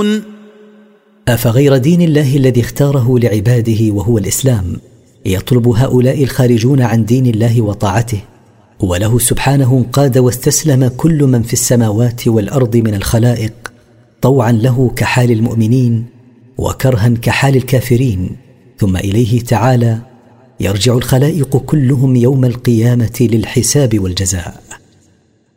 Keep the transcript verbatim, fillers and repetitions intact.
أفغير دين الله الذي اختاره لعباده وهو الإسلام يطلب هؤلاء الخارجون عن دين الله وطاعته، وله سبحانه انقاد واستسلم كل من في السماوات والأرض من الخلائق، طوعا له كحال المؤمنين وكرها كحال الكافرين، ثم إليه تعالى يرجع الخلائق كلهم يوم القيامة للحساب والجزاء.